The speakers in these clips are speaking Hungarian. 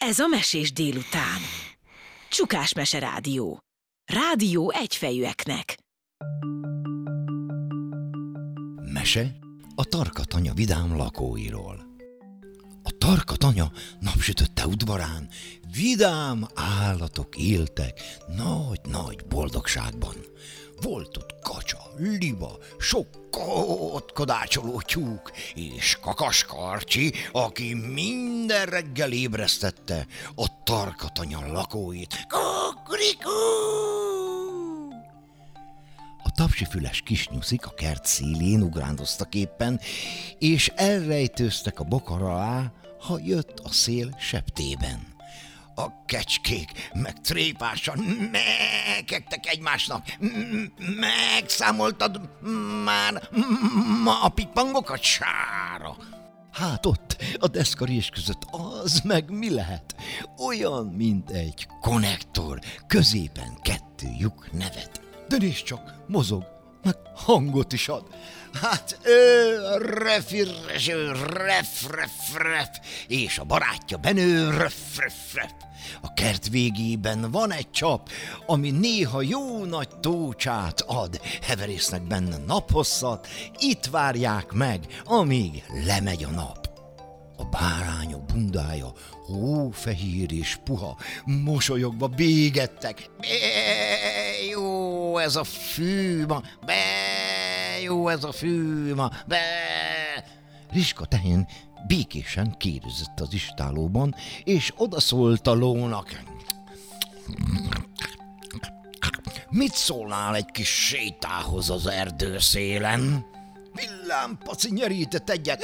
Ez a Mesés délután. Csukás Mese Rádió. Rádió egyfejűeknek. Mese a Tarka-tanya vidám lakóiról. A Tarka-tanya napsütötte udvarán vidám állatok éltek nagy-nagy boldogságban. Volt ott kacsa, liba, sok kodácsoló tyúk, és Kakaskarcsi, aki minden reggel ébresztette a Tarka-tanya lakóit. Kukurikú! A tapsifüles kisnyuszik a kert szélén ugrándoztak éppen, és elrejtőztek a bokor alá, ha jött a szél septében. A kecskék meg tréfásan megektek egymásnak. Megszámoltad már ma a pippangokat, Sára? Hát ott, a deszkarés között az meg mi lehet? Olyan, mint egy konnektor, középen 2 lyuk nevet. De nézd csak, mozog, meg hangot is ad. Hát ref, és a barátja Benő ref. A kert végében van egy csap, ami néha jó nagy tócsát ad. Heverésznek benne naphosszat, itt várják meg, amíg lemegy a nap. A bárányok bundája hófehér és puha, mosolyogva bégettek. Jó ez a fű ma, jó ez a fű ma, Riska tehén békésen kérőzött az istálóban, és odaszólt a lónak. Mit szólnál egy kis sétához az erdőszélen? Villámpaci nyerített egyet.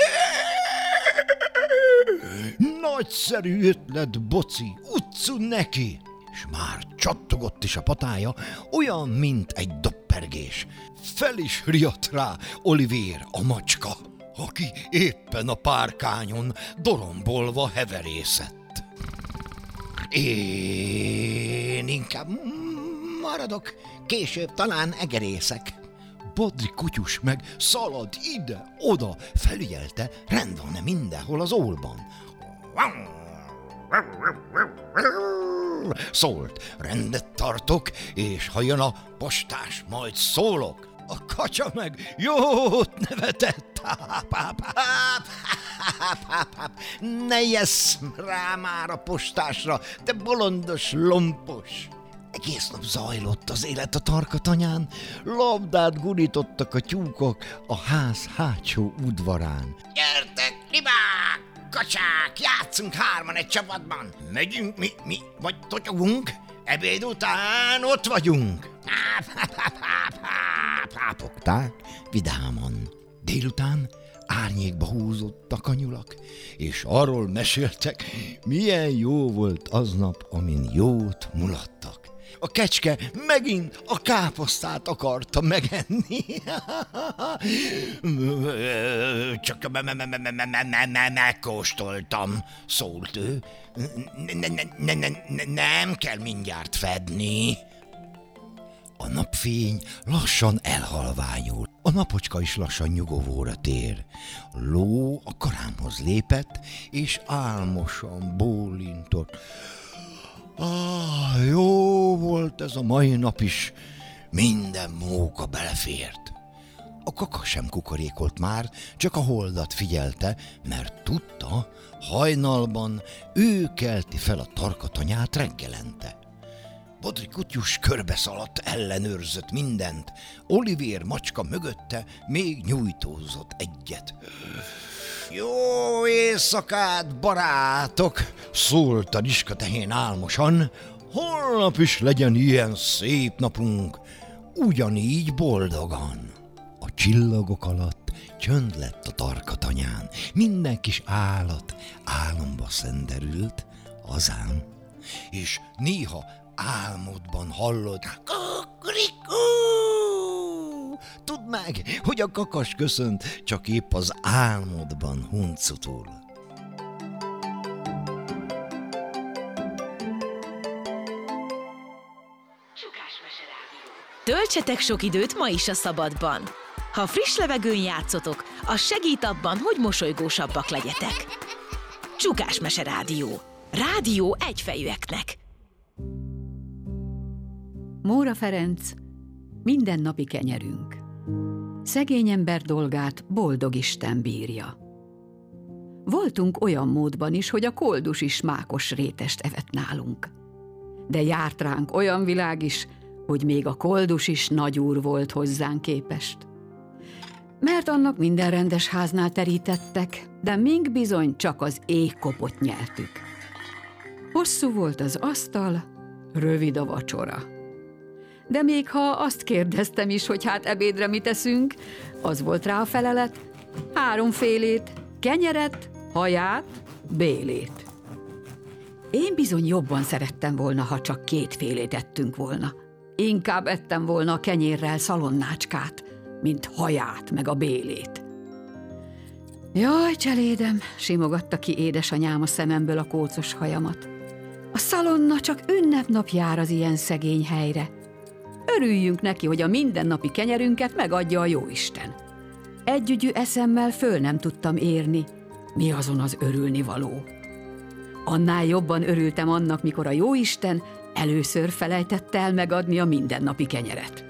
Nagyszerű ötlet, Boci, utcu neki! És már csattogott is a patája, olyan, mint egy doppergés. Fel is riadt rá Olivér, a macska, aki éppen a párkányon dorombolva heverészett. Én inkább maradok, később talán egerészek. Bodri kutyus meg szalad ide-oda, felügyelte, rend van-e mindenhol az ólban. Szólt, rendet tartok, és ha jön a postás, majd szólok. A kacsa meg jót nevetett. Ne jessz rá már a postásra, te bolondos lompos! Egész nap zajlott az élet a Tarka-tanyán, labdát gurítottak a tyúkok a ház hátsó udvarán. Gyertek, libák, kacsák, játszunk 3-an egy csapatban. Megyünk mi, vagy totyogunk, ebéd után ott vagyunk. Hápogták vidáman. Délután árnyékba húzottak a nyulak, és arról meséltek, milyen jó volt aznap, amin jót mulattak. A kecske megint a káposztát akarta megenni. Csak megkóstoltam, szólt ő. Nem kell mindjárt fedni. A napfény lassan elhalványul. A napocska is lassan nyugovóra tér. Ló a karámhoz lépett, és álmosan bólintott. Jó volt ez a mai nap is, minden móka belefért. A kaka sem kukorékolt már, csak a holdat figyelte, mert tudta, hajnalban ő kelti fel a Tarka-tanyát reggelente. Bodri kutyus körbeszaladt, ellenőrzött mindent, Olivér macska mögötte még nyújtózott egyet. Jó éjszakát, barátok! Szólt a Riska tehén álmosan. Holnap is legyen ilyen szép napunk, ugyanígy boldogan. A csillagok alatt csönd lett a Tarka-tanyán. Minden kis állat álomba szenderült, azán, és néha álmodban hallod kukurikú! Tudd meg, hogy a kakas köszönt, csak épp az álmodban huncutul. Töltsetek sok időt ma is a szabadban. Ha friss levegőn játszotok, az segít abban, hogy mosolygósabbak legyetek. Csukás Mese Rádió. rádió egyfejűeknek. Móra Ferenc, mindennapi kenyerünk. Szegény ember dolgát boldog Isten bírja. Voltunk olyan módban is, hogy a koldus is mákos rétest evett nálunk. De járt ránk olyan világ is, hogy még a koldus is nagyúr volt hozzánk képest. Mert annak minden rendes háznál terítettek, de mink bizony csak az éhkopot nyeltük. Hosszú volt az asztal, rövid a vacsora. De még ha azt kérdeztem is, hogy hát ebédre mit eszünk, az volt rá a felelet: 3 félét, kenyeret, haját, bélét. Én bizony jobban szerettem volna, ha csak 2 félét ettünk volna. Inkább ettem volna a kenyérrel szalonnácskát, mint haját meg a bélét. Jaj, cselédem, simogatta ki édesanyám a szememből a kócos hajamat. A szalonna csak ünnepnap jár az ilyen szegény helyre. Örüljünk neki, hogy a mindennapi kenyerünket megadja a jóisten. Együgyű eszemmel föl nem tudtam érni, mi azon az örülnivaló. Annál jobban örültem annak, mikor a jóisten először felejtette el megadni a mindennapi kenyeret.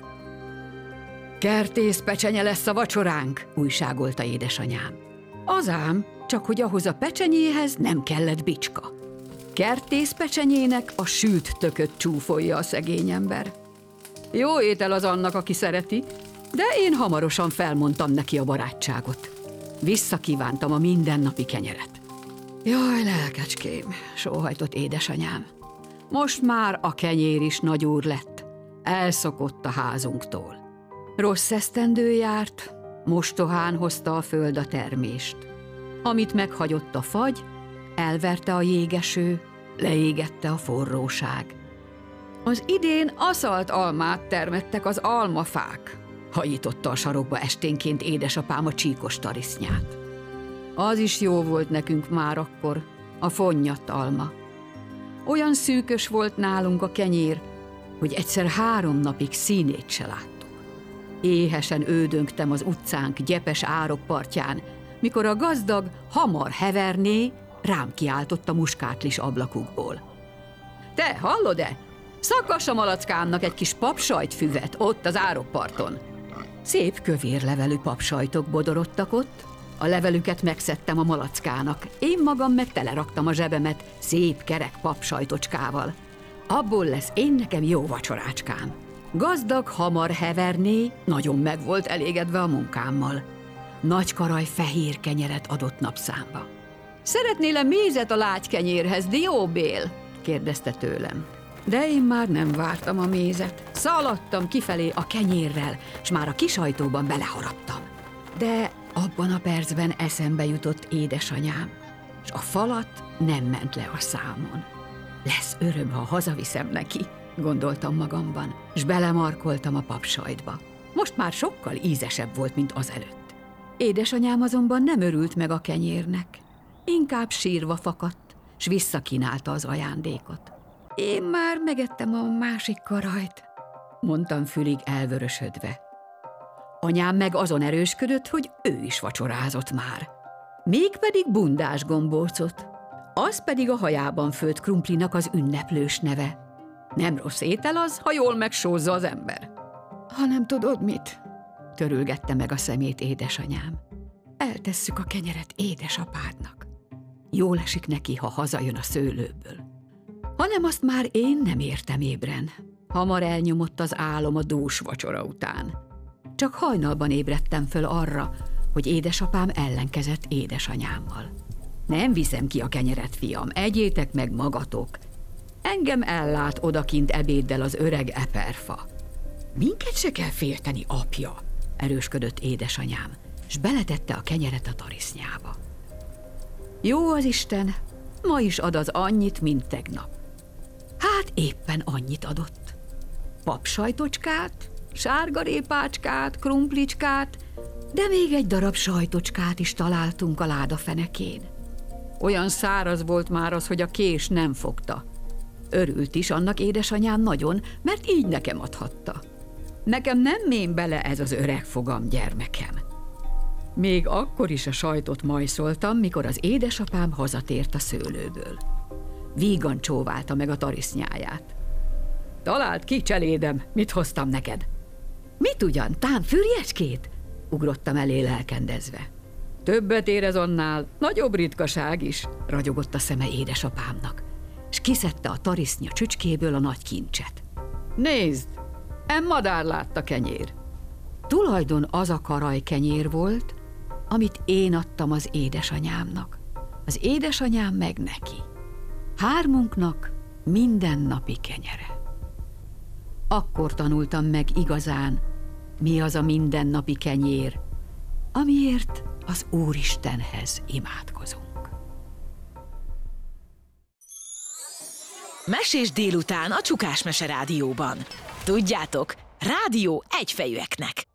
Kertész pecsenye lesz a vacsoránk, újságolta édesanyám. Az ám, csak hogy ahhoz a pecsenyéhez nem kellett bicska. Kertész pecsenyének a sült tököt csúfolja a szegény ember. Jó étel az annak, aki szereti, de én hamarosan felmondtam neki a barátságot. Visszakívántam a mindennapi kenyeret. Jaj, lelkecském, sóhajtott édesanyám. Most már a kenyér is nagyúr lett. Elszokott a házunktól. Rossz esztendő járt, mostohán hozta a föld a termést. Amit meghagyott a fagy, elverte a jégeső, leégette a forróság. Az idén aszalt almát termettek az almafák, hajította a sarokba esténként édesapám a csíkos tarisznyát. Az is jó volt nekünk már akkor, a fonnyadt alma. Olyan szűkös volt nálunk a kenyér, hogy egyszer 3 napig színét se láttuk. Éhesen ődöngtem az utcánk gyepes árok partján, mikor a gazdag hamar heverné rám kiáltott a muskátlis ablakukból. Te, hallod-e? Szakass a malackámnak egy kis papsajtfüvet ott az árokparton. Szép kövér levelű papsajtok bodorodtak ott, a levelüket megszedtem a malackának, én magam meg teleraktam a zsebemet szép kerek papsajtocskával. Abból lesz én nekem jó vacsorácskám. Gazdag hamar heverné nagyon meg volt elégedve a munkámmal. Nagy karaj fehér kenyeret adott napszámba. Szeretnél-e mézet a lágykenyérhez, dióbél? Kérdezte tőlem. De én már nem vártam a mézet. Szaladtam kifelé a kenyérrel, s már a kisajtóban beleharaptam. De abban a percben eszembe jutott édesanyám, s a falat nem ment le a számon. Lesz öröm, ha hazaviszem neki, gondoltam magamban, s belemarkoltam a papsajtba. Most már sokkal ízesebb volt, mint azelőtt. Édesanyám azonban nem örült meg a kenyérnek. Inkább sírva fakadt, s visszakínálta az ajándékot. Én már megettem a másik karajt, mondtam fülig elvörösödve. Anyám meg azon erősködött, hogy ő is vacsorázott már. Mégpedig bundás gombócot. Az pedig a hajában főtt krumplinak az ünneplős neve. Nem rossz étel az, ha jól megsózza az ember. Ha nem tudod mit, törülgette meg a szemét édesanyám. Eltesszük a kenyeret édesapádnak. Jól esik neki, ha hazajön a szőlőből. Hanem azt már én nem értem ébren. Hamar elnyomott az álom a dús vacsora után. Csak hajnalban ébredtem föl arra, hogy édesapám ellenkezett édesanyámmal. Nem viszem ki a kenyeret, fiam, egyétek meg magatok. Engem ellát odakint ebéddel az öreg eperfa. Minket se kell félteni, apja, erősködött édesanyám, s beletette a kenyeret a tarisznyába. Jó az Isten, ma is ad az annyit, mint tegnap. Hát éppen annyit adott. Papsajtocskát, sárgarépácskát, krumplicskát, de még egy darab sajtocskát is találtunk a láda fenekén. Olyan száraz volt már az, hogy a kés nem fogta. Örült is annak édesanyám nagyon, mert így nekem adhatta. Nekem nem mém bele ez az öreg fogam, gyermekem. Még akkor is a sajtot majszoltam, mikor az édesapám hazatért a szőlőből. Vígan csóválta meg a tarisznyáját. Találd ki, cselédem, mit hoztam neked? Mit ugyan, tám fürjecskét? Ugrottam elé lelkendezve. Többet érez annál, nagyobb ritkaság is, ragyogott a szeme édesapámnak, s kiszedte a tarisznya csücskéből a nagy kincset. Nézd, madár látta kenyér. Tulajdon az a karaj kenyér volt, amit én adtam az édesanyámnak, az édesanyám meg neki. Hármunknak mindennapi kenyere. Akkor tanultam meg igazán, mi az a mindennapi kenyér, amiért az Úristenhez imádkozunk. Mesés délután a Csukás Mese Rádióban. Tudjátok, rádió egyfejűeknek.